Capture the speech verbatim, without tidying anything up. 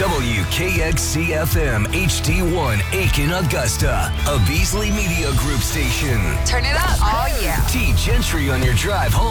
W K X C F M H D one Aiken, Augusta, a Beasley Media Group station. Turn it up. Oh, yeah. T Gentry on your drive home.